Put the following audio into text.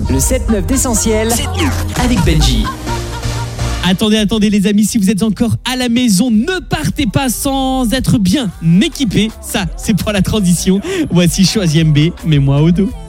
Le 7-9 d'Essentiel avec Benji. Attendez les amis, si vous êtes encore à la maison, ne partez pas sans être bien équipé. Ça, c'est pour la transition. Voici Choisi MB, mets-moi au dos.